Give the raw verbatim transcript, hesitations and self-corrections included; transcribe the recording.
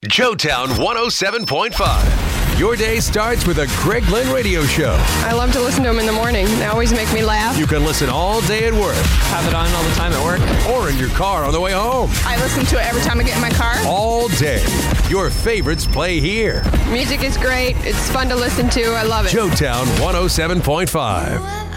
Joetown one oh seven point five. Your day starts with a Greg Glenn radio show. I love to listen to them in the morning. They always make me laugh. You can listen all day at work. Have it on all the time at work. Or in your car on the way home. I listen to it every time I get in my car. All day. Your favorites play here. Music is great. It's fun to listen to. I love it. Joetown one oh seven point five.